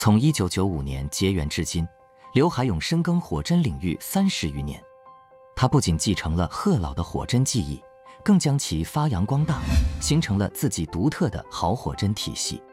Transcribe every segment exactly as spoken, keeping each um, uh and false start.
从一九九五年结缘至今，刘海勇深耕火针领域三十余年。他不仅继承了贺老的火针技艺，更将其发扬光大，形成了自己独特的好火针体系。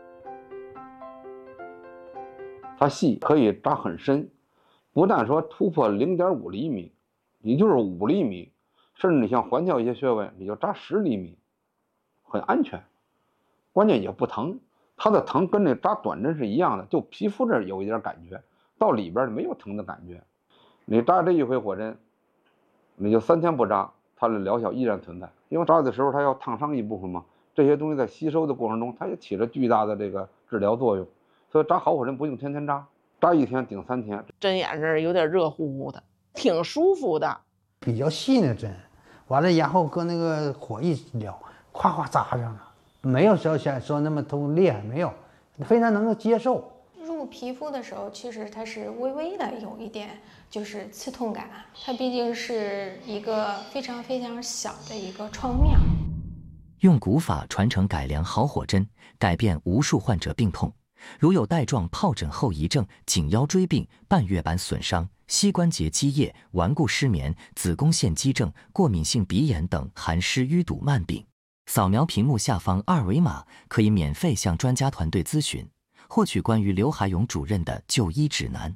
它细可以扎很深，不但说突破 零点五厘米，也就是五厘米，甚至你像环窍一些穴位，你就扎十厘米，很安全，关键也不疼。它的疼跟那扎短针是一样的，就皮肤这儿有一点感觉，到里边没有疼的感觉。你扎这一回火针，你就三天不扎，它的疗效依然存在。因为扎的时候它要烫伤一部分嘛，这些东西在吸收的过程中，它也起着巨大的这个治疗作用。所以扎好火针不用天天扎，扎一天顶三天。 针眼这儿有点热乎乎的，挺舒服的， 比较细的针，完了然后搁那个火一燎，夸夸扎上了。没有说想说那么痛厉害，没有，非常能够接受。 入皮肤的时候，其实它是微微的有一点就是刺痛感，它毕竟是一个非常非常小的一个创面。 用古法传承改良好火针，改变无数患者病痛，如有带状疱疹后遗症、颈腰椎病、半月板损伤、膝关节积液、顽固失眠、子宫腺肌症、过敏性鼻炎等寒湿淤堵慢病。扫描屏幕下方二维码，可以免费向专家团队咨询，获取关于刘海勇主任的就医指南。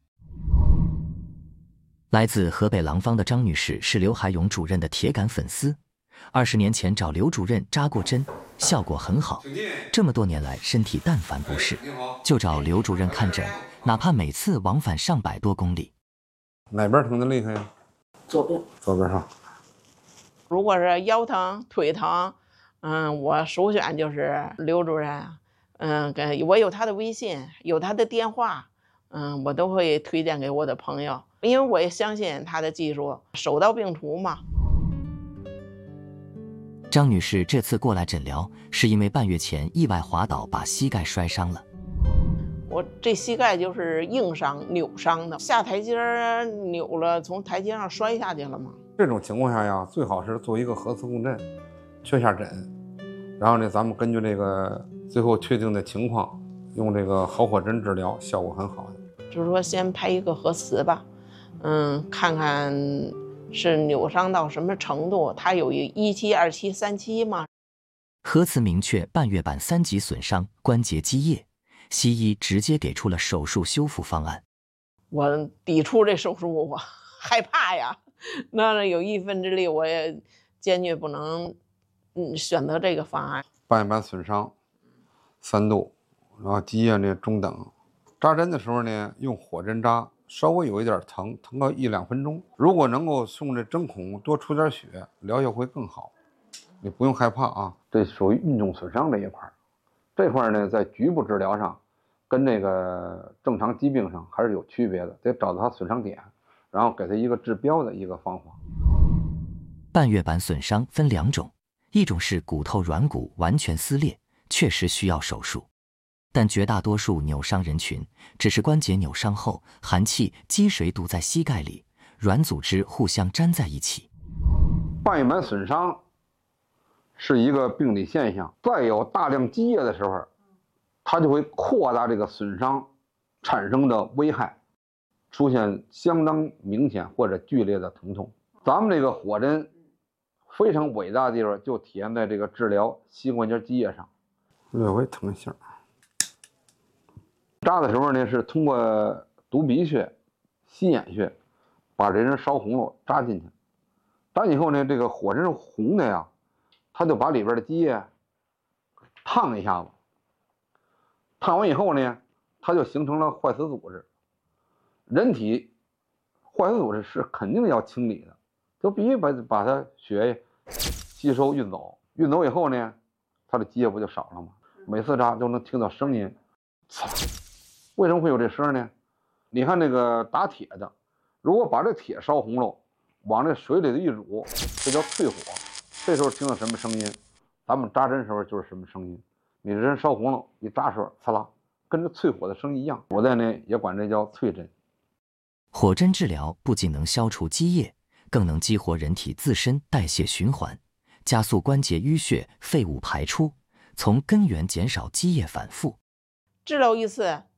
来自河北廊坊的张女士是刘海勇主任的铁杆粉丝，二十年前找刘主任扎过针，效果很好。这么多年来身体但凡不适，就找刘主任看诊，哪怕每次往返上百多公里。 哪边疼的厉害呀？ 左边。 左边上。 如果是腰疼、腿疼，嗯，我首选就是刘主任，嗯，跟我有他的微信，有他的电话，嗯，我都会推荐给我的朋友，因为我也相信他的技术，手到病除嘛。 张女士这次过来诊疗，是因为半月前意外滑倒把膝盖摔伤了。 我这膝盖就是硬伤、扭伤的，下台阶扭了，从台阶上摔下去了嘛。 这种情况下呀，最好是做一个核磁共振，确下诊，然后呢，咱们根据这个最后确定的情况，用这个好火针治疗，效果很好的。 就是说，先拍一个核磁吧，嗯，看看是扭伤到什么程度，它有一一期、二期、三期嘛。 核磁明确半月板三级损伤、关节积液，西医直接给出了手术修复方案。 我抵触这手术，我害怕呀。那有一分之力，我也坚决不能，嗯，选择这个方案。 半月板损伤三度，然后积液呢中等。扎针的时候呢，用火针扎，稍微有一点疼，疼个一两分钟。如果能够送这针孔多出点血，疗效会更好。你不用害怕啊，这属于运动损伤这一块。这块呢，在局部治疗上，跟这个正常疾病上还是有区别的，得找到它损伤点。然后给他一个治标的一个方法。 半月板损伤分两种，一种是骨头软骨完全撕裂，确实需要手术，但绝大多数扭伤人群只是关节扭伤后，寒气积水堵在膝盖里，软组织互相粘在一起。 半月板损伤是一个病理现象，在有大量积液的时候，它就会扩大这个损伤产生的危害。出现相当明显或者剧烈的疼痛。咱们这个火针非常伟大的地方就体现在这个治疗膝关节积液上，略微疼一下。扎的时候呢，是通过犊鼻穴、吸眼穴把这人烧红了扎进去。扎以后呢，这个火针是红的呀，它就把里边的积液烫一下子，烫完以后呢，它就形成了坏死组织。人体坏死组织是肯定要清理的，就必须把把它血液吸收运走，运走以后呢，它的积液不就少了吗？每次扎都能听到声音，为什么会有这声呢？你看那个打铁的，如果把这铁烧红了，往这水里头一煮，这叫淬火。这时候听到什么声音？咱们扎针时候就是什么声音？你这针烧红了，一扎时候，嚓啦，跟这淬火的声音一样。古代呢也管这叫淬针。 火针治疗不仅能消除积液，更能激活人体自身代谢循环，加速关节淤血、废物排出，从根源减少积液反复。 治疗一次